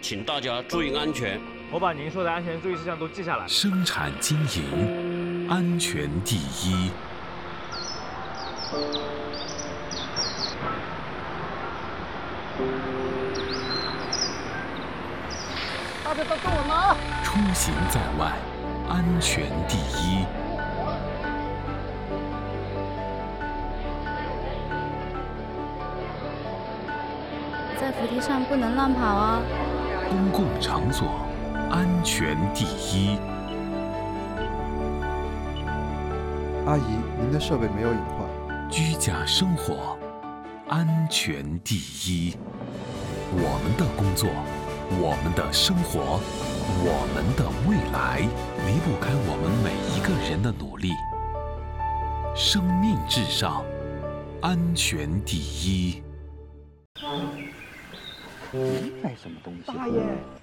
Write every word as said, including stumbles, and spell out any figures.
请大家注意安全。 我把您说的安全注意事项都记下来。 生产经营，安全第一。 大家都跟我拿。 出行在外，安全第一。 在扶梯上不能乱跑哦。 公共场所，安全第一。 阿姨，您的设备没有隐患。 居家生活，安全第一。我们的工作，我们的生活，我们的未来，离不开我们每一个人的努力。生命至上，安全第一。 你买什么东西？ 大爷。